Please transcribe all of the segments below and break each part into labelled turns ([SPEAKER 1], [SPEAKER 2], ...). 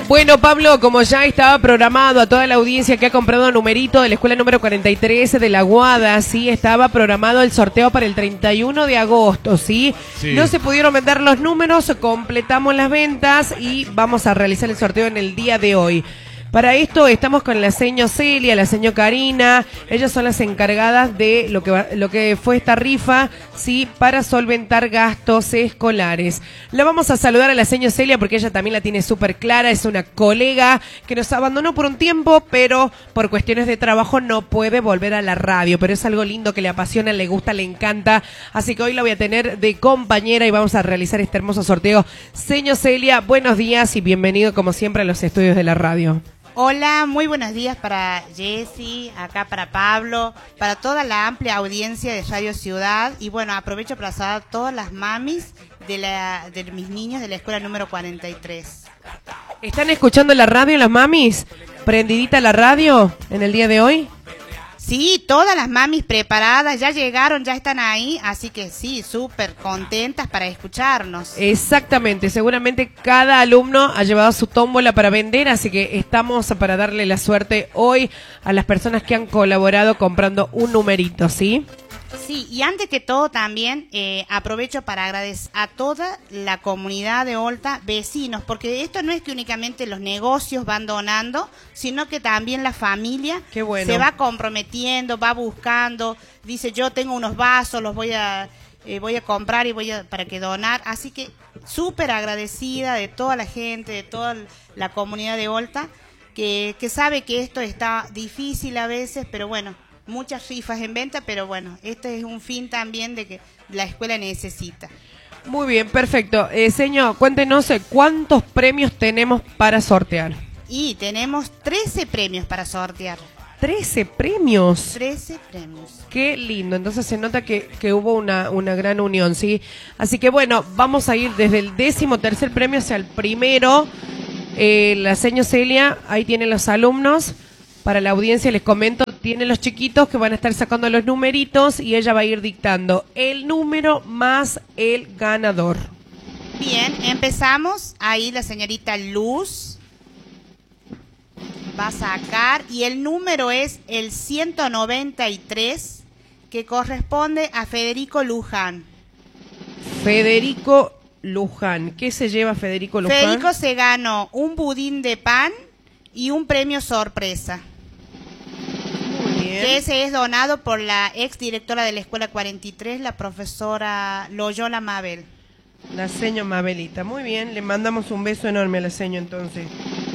[SPEAKER 1] Bueno, Pablo, como ya estaba programado a toda la audiencia que ha comprado numerito de la escuela número 43 de La Guada, sí, estaba programado el sorteo para el 31 de agosto, ¿sí?
[SPEAKER 2] Sí.
[SPEAKER 1] No se pudieron vender los números, completamos las ventas y vamos a realizar el sorteo en el día de hoy. Para esto estamos con la seño Celia, la seño Karina. Ellas son las encargadas de lo que fue esta rifa, sí, para solventar gastos escolares. La vamos a saludar a la seño Celia porque ella también la tiene súper clara. Es una colega que nos abandonó por un tiempo, pero por cuestiones de trabajo no puede volver a la radio. Pero es algo lindo que le apasiona, le gusta, le encanta. Así que hoy la voy a tener de compañera y vamos a realizar este hermoso sorteo. Seño Celia, buenos días y bienvenido como siempre a los estudios de la radio.
[SPEAKER 3] Hola, muy buenos días para Jessy, acá para Pablo, para toda la amplia audiencia de Radio Ciudad. Y bueno, aprovecho para saludar a todas las mamis de mis niños de la escuela número 43.
[SPEAKER 1] ¿Están escuchando la radio las mamis? ¿Prendidita la radio en el día de hoy?
[SPEAKER 3] Sí, todas las mamis preparadas, ya llegaron, ya están ahí, así que sí, súper contentas para escucharnos.
[SPEAKER 1] Exactamente, seguramente cada alumno ha llevado su tómbola para vender, así que estamos para darle la suerte hoy a las personas que han colaborado comprando un numerito, ¿sí?
[SPEAKER 3] Sí, y antes que todo también aprovecho para agradecer a toda la comunidad de Olta, vecinos, porque esto no es que únicamente los negocios van donando, sino que también la familia se va comprometiendo, va buscando, dice yo tengo unos vasos, los voy a comprar y para que donar, así que súper agradecida de toda la gente, de toda la comunidad de Olta, que sabe que esto está difícil a veces, pero bueno, muchas rifas en venta, pero bueno, este es un fin también de que la escuela necesita.
[SPEAKER 1] Muy bien, perfecto. Señor, cuéntenos cuántos premios tenemos para sortear.
[SPEAKER 3] Y tenemos 13 premios para sortear.
[SPEAKER 1] 13 premios.
[SPEAKER 3] 13 premios.
[SPEAKER 1] Qué lindo, entonces se nota que hubo una gran unión, ¿sí? Así que bueno, vamos a ir desde el 13º premio hacia el primero. La seño Celia, ahí tienen los alumnos. Para la audiencia les comento, tiene los chiquitos que van a estar sacando los numeritos y ella va a ir dictando el número más el ganador.
[SPEAKER 3] Bien, empezamos. Ahí la señorita Luz va a sacar y el número es el 193 que corresponde a Federico Luján.
[SPEAKER 1] Federico Luján. ¿Qué se lleva Federico Luján?
[SPEAKER 3] Federico se ganó un budín de pan y un premio sorpresa. Que ese es donado por la ex directora de la escuela 43, la profesora Loyola Mabel.
[SPEAKER 1] La seño Mabelita, muy bien, le mandamos un beso enorme a la seño entonces.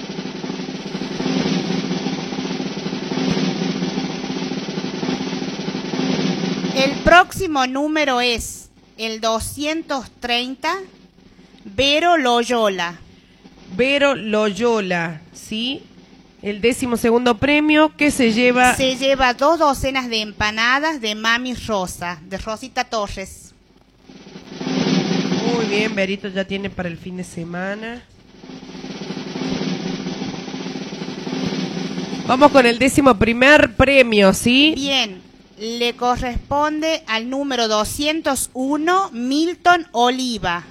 [SPEAKER 3] El próximo número es el 230, Vero Loyola.
[SPEAKER 1] Vero Loyola, ¿sí? El 12º premio que se lleva...
[SPEAKER 3] Se lleva 2 docenas de empanadas de Mami Rosa, de Rosita Torres.
[SPEAKER 1] Muy bien, Verito ya tiene para el fin de semana. Vamos con el 11º premio, ¿sí?
[SPEAKER 3] Bien, le corresponde al número 201, Milton Oliva.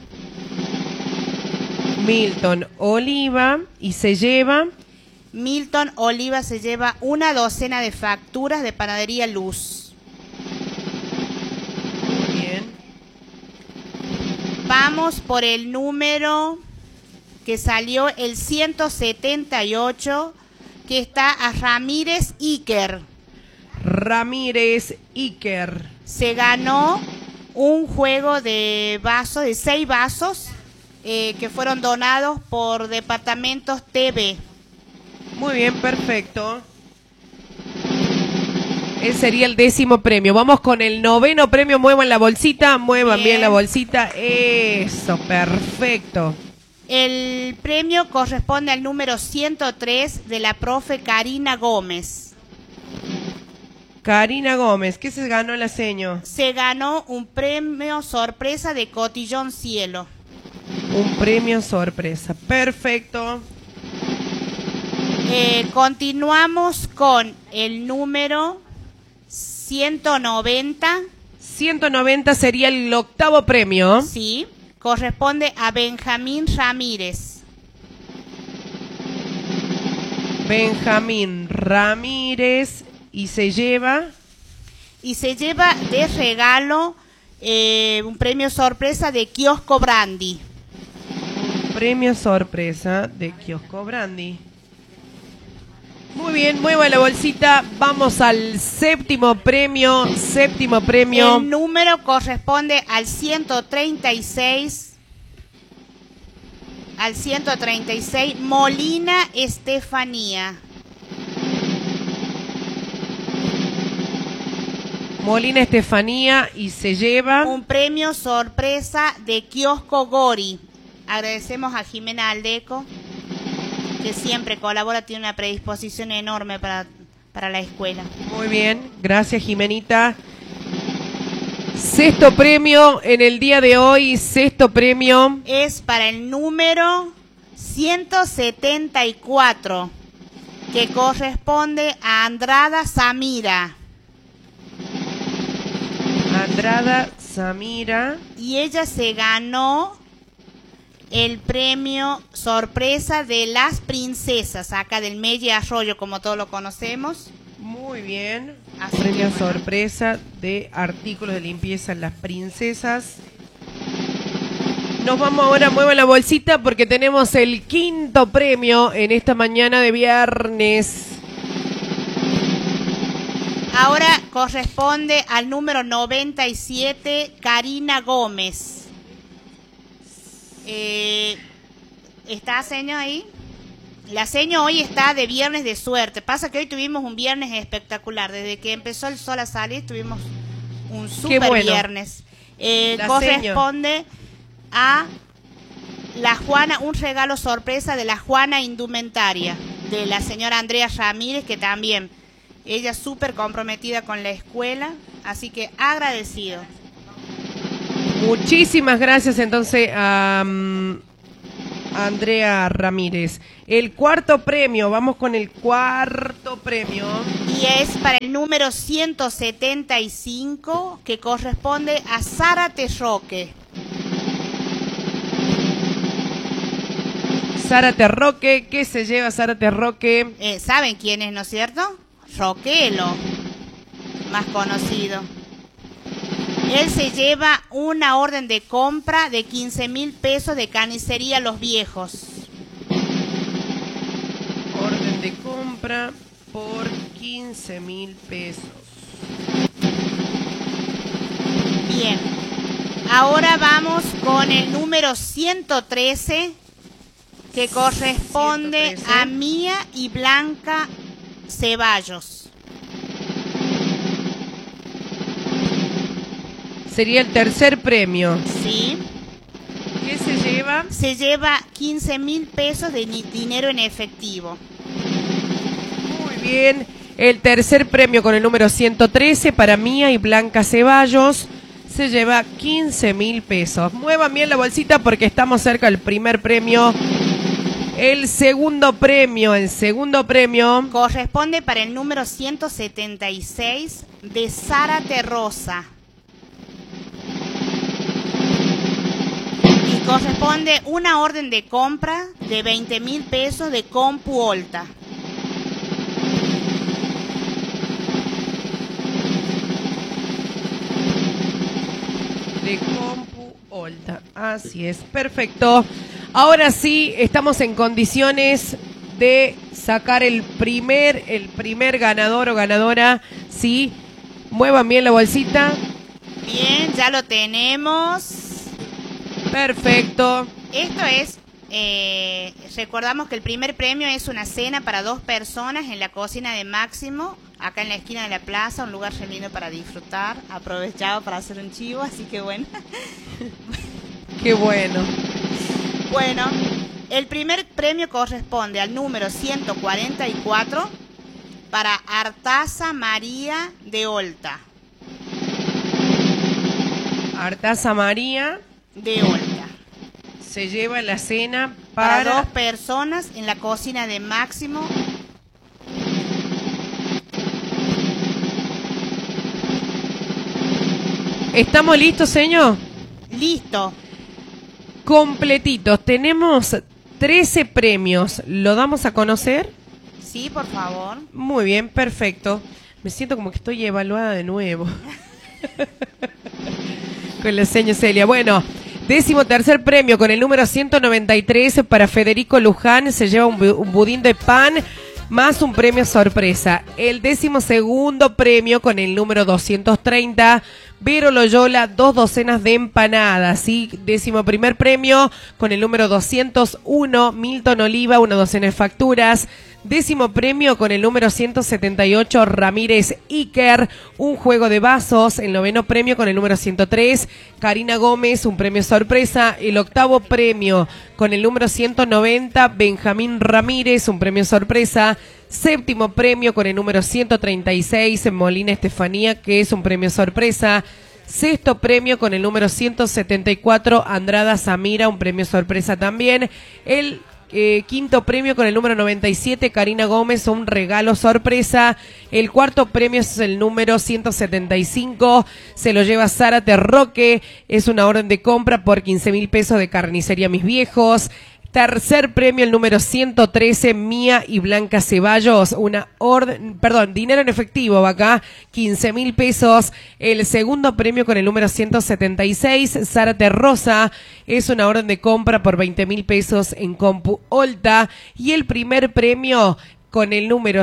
[SPEAKER 1] Milton Oliva, y se lleva...
[SPEAKER 3] Milton Oliva se lleva 1 docena de facturas de Panadería Luz.
[SPEAKER 1] Muy bien.
[SPEAKER 3] Vamos por el número que salió el 178, que está a Ramírez Iker.
[SPEAKER 1] Ramírez Iker.
[SPEAKER 3] Se ganó un juego de vasos, de 6 vasos, que fueron donados por Departamentos TV.
[SPEAKER 1] Muy bien, perfecto. Ese sería el 10º premio. Vamos con el 9º premio. Muevan la bolsita, muevan bien la bolsita. Eso, perfecto.
[SPEAKER 3] El premio corresponde al número 103 de la profe Karina Gómez.
[SPEAKER 1] Karina Gómez, ¿qué se ganó la seño?
[SPEAKER 3] Se ganó un premio sorpresa de Cotillón Cielo.
[SPEAKER 1] Un premio sorpresa, perfecto.
[SPEAKER 3] Continuamos con el número 190.
[SPEAKER 1] 190 sería el 8º premio.
[SPEAKER 3] Sí, corresponde a Benjamín Ramírez.
[SPEAKER 1] Benjamín Ramírez y se lleva
[SPEAKER 3] de regalo un premio sorpresa de Kiosco Brandy.
[SPEAKER 1] un premio sorpresa de Kiosco Brandy. Muy bien, mueva la bolsita. Vamos al séptimo premio.
[SPEAKER 3] El número corresponde al 136. Al 136, Molina Estefanía.
[SPEAKER 1] Molina Estefanía y se lleva
[SPEAKER 3] un premio sorpresa de Kiosco Gori. Agradecemos a Jimena Aldeco, que siempre colabora, tiene una predisposición enorme para la escuela.
[SPEAKER 1] Muy bien, gracias Jimenita. Sexto premio en el día de hoy, sexto premio.
[SPEAKER 3] Es para el número 174, que corresponde a Andrada Samira.
[SPEAKER 1] Andrada Samira.
[SPEAKER 3] Y ella se ganó el premio sorpresa de las princesas, acá del Medio Arroyo, como todos lo conocemos.
[SPEAKER 1] Muy bien.
[SPEAKER 3] Así
[SPEAKER 1] Premio
[SPEAKER 3] que, bueno,
[SPEAKER 1] sorpresa de artículos de limpieza Las Princesas. Nos vamos ahora, mueva la bolsita porque tenemos el quinto premio en esta mañana de viernes.
[SPEAKER 3] ahora corresponde al número 97, Karina Gómez. ¿Está seño ahí? La seño hoy está de viernes de suerte. Pasa que hoy tuvimos un viernes espectacular. Desde que empezó el sol a salir tuvimos un super
[SPEAKER 1] bueno.
[SPEAKER 3] viernes.
[SPEAKER 1] La
[SPEAKER 3] Corresponde a la Juana, un regalo sorpresa de la Juana Indumentaria, de la señora Andrea Ramírez, que también, ella súper comprometida con la escuela, así que agradecido.
[SPEAKER 1] Muchísimas gracias entonces a Andrea Ramírez. El cuarto premio, vamos con el cuarto premio.
[SPEAKER 3] Y es para el número 175, que corresponde a Zárate Roque.
[SPEAKER 1] Zárate Roque, ¿qué se lleva Zárate Roque?
[SPEAKER 3] ¿Saben quién es, no es cierto? Roquelo, más conocido. Él se lleva una orden de compra de 15.000 pesos de carnicería Los Viejos.
[SPEAKER 1] Orden de compra por 15.000 pesos.
[SPEAKER 3] Bien, ahora vamos con el número 113, que corresponde
[SPEAKER 1] 113.
[SPEAKER 3] a Mía y Blanca Ceballos.
[SPEAKER 1] Sería el tercer premio.
[SPEAKER 3] Sí.
[SPEAKER 1] ¿Qué se lleva?
[SPEAKER 3] Se lleva 15.000 pesos de dinero en efectivo.
[SPEAKER 1] Muy bien. El tercer premio con el número 113 para Mía y Blanca Ceballos se lleva 15.000 pesos. Muevan bien la bolsita porque estamos cerca del primer premio. El segundo premio
[SPEAKER 3] corresponde para el número 176 de Zárate Rosa. Y corresponde una orden de compra de 20.000 pesos de Compu Olta.
[SPEAKER 1] De Compu Olta. Así es, perfecto. Ahora sí, estamos en condiciones de sacar el primer ganador o ganadora. Sí, muevan bien la bolsita.
[SPEAKER 3] Bien, ya lo tenemos.
[SPEAKER 1] Perfecto.
[SPEAKER 3] Esto es, recordamos que el primer premio es una cena para 2 personas en la cocina de Máximo, acá en la esquina de la plaza, un lugar lindo para disfrutar, aprovechado para hacer un chivo, así que bueno.
[SPEAKER 1] Qué bueno.
[SPEAKER 3] Bueno, el primer premio corresponde al número 144 para Artaza María de Olta.
[SPEAKER 1] Artaza María
[SPEAKER 3] de Olta.
[SPEAKER 1] Se lleva la cena
[SPEAKER 3] para
[SPEAKER 1] para
[SPEAKER 3] 2 personas en la cocina de Máximo.
[SPEAKER 1] ¿Estamos listos, señor?
[SPEAKER 3] Listo.
[SPEAKER 1] Completitos. Tenemos 13 premios. ¿Lo damos a conocer?
[SPEAKER 3] Sí, por favor.
[SPEAKER 1] Muy bien, perfecto. Me siento como que estoy evaluada de nuevo. Con la señora Celia. Bueno, 13º premio con el número 193 para Federico Luján. Se lleva un budín de pan más un premio sorpresa. El 12º premio con el número 230, Vero Loyola, 2 docenas de empanadas. Y 11º premio con el número 201, Milton Oliva, 1 docena de facturas. 10º premio con el número 178, Ramírez Iker, un juego de vasos. El 9º premio con el número 103, Karina Gómez, un premio sorpresa. El 8º premio con el número 190, Benjamín Ramírez, un premio sorpresa. 7º premio con el número 136, Molina Estefanía, que es un premio sorpresa. 6º premio con el número 174, Andrada Samira, un premio sorpresa también. El 5º premio con el número 97, Karina Gómez, un regalo sorpresa. El 4º premio es el número 175, se lo lleva Zárate Roque, es una orden de compra por 15.000 pesos de Carnicería Mis Viejos. Tercer premio, el número 113, Mía y Blanca Ceballos, una orden, dinero en efectivo, va acá, 15.000 pesos. El segundo premio con el número 176, Zárate Rosa, es una orden de compra por 20.000 pesos en Compu Olta. Y el primer premio con el número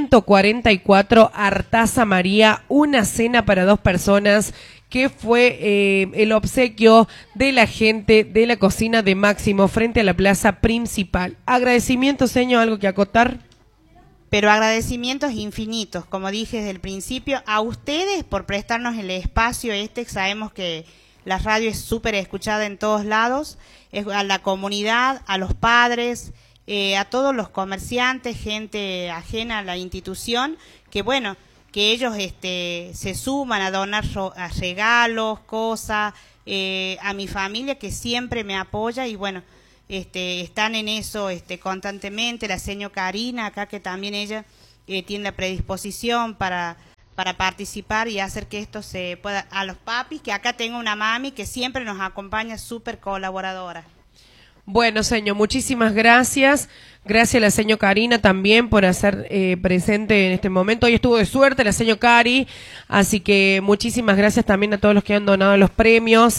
[SPEAKER 1] 144, Artaza María, una cena para 2 personas, que fue el obsequio de la gente de la cocina de Máximo frente a la plaza principal. Agradecimiento, señor, ¿algo que acotar?
[SPEAKER 3] Pero agradecimientos infinitos, como dije desde el principio, a ustedes por prestarnos el espacio sabemos que la radio es súper escuchada en todos lados, a la comunidad, a los padres, a todos los comerciantes, gente ajena a la institución, que bueno, que ellos se suman a donar a regalos, cosas, a mi familia que siempre me apoya y bueno, están en eso constantemente. La señora Karina acá, que también ella tiene la predisposición para participar y hacer que esto se pueda. A los papis, que acá tengo una mami que siempre nos acompaña, súper colaboradora.
[SPEAKER 1] Bueno, señor, muchísimas gracias. Gracias a la señora Karina también por hacer presente en este momento. Hoy estuvo de suerte la señora Cari, así que muchísimas gracias también a todos los que han donado los premios.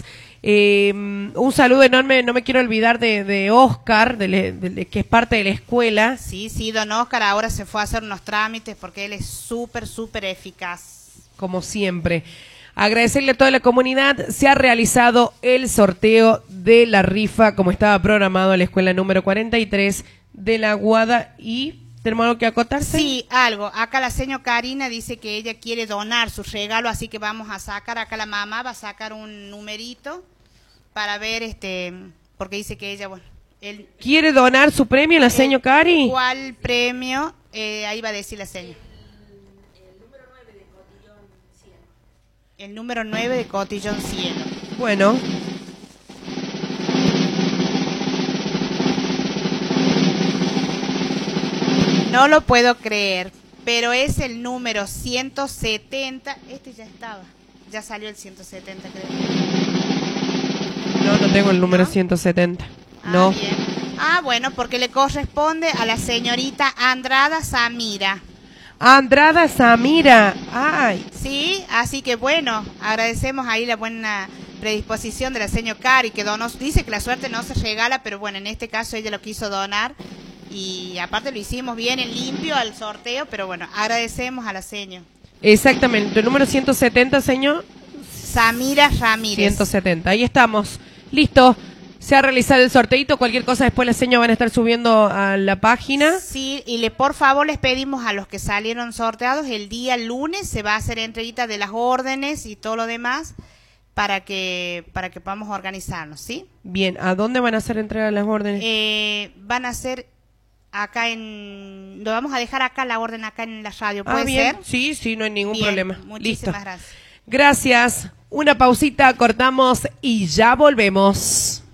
[SPEAKER 1] Un saludo enorme, no me quiero olvidar de Oscar, que es parte de la escuela.
[SPEAKER 3] Sí, don Oscar ahora se fue a hacer unos trámites porque él es súper, súper eficaz.
[SPEAKER 1] Como siempre. Agradecerle a toda la comunidad. Se ha realizado el sorteo de la rifa como estaba programado a la escuela número 43 de La Aguada. ¿Y tenemos algo que acotarse?
[SPEAKER 3] Sí, algo. Acá la señora Karina dice que ella quiere donar su regalo, así que vamos a sacar, acá la mamá va a sacar un numerito para ver, porque dice que ella, bueno...
[SPEAKER 1] ¿Quiere donar su premio la señora Cari?
[SPEAKER 3] ¿Cuál premio? Ahí va a decir la señora. El número 9 de Cotillón Cielo.
[SPEAKER 1] Bueno.
[SPEAKER 3] No lo puedo creer, pero es el número 170. Ya estaba. Ya salió el 170, creo.
[SPEAKER 1] No tengo el número 170. No.
[SPEAKER 3] Bien. Bueno, porque le corresponde a la señorita Andrada Samira.
[SPEAKER 1] Andrada Samira, ay.
[SPEAKER 3] Sí, así que bueno, agradecemos ahí la buena predisposición de la señora Cari, que donó. Dice que la suerte no se regala, pero bueno, en este caso ella lo quiso donar y aparte lo hicimos bien en limpio al sorteo, pero bueno, agradecemos a la señora.
[SPEAKER 1] Exactamente, el número 170, señor.
[SPEAKER 3] Samira Ramírez.
[SPEAKER 1] 170, ahí estamos, listo. Se ha realizado el sorteito, cualquier cosa después las señas van a estar subiendo a la página.
[SPEAKER 3] Sí, y por favor les pedimos a los que salieron sorteados, el día lunes se va a hacer entreguita de las órdenes y todo lo demás para que podamos organizarnos, ¿sí?
[SPEAKER 1] Bien, ¿a dónde van a hacer entrega de las órdenes?
[SPEAKER 3] Van a ser acá lo vamos a dejar acá la orden acá en la radio, ¿puede
[SPEAKER 1] bien.
[SPEAKER 3] ser?
[SPEAKER 1] Sí, no hay ningún problema.
[SPEAKER 3] Muchísimas
[SPEAKER 1] Listo.
[SPEAKER 3] Gracias.
[SPEAKER 1] Gracias. Una pausita, cortamos y ya volvemos.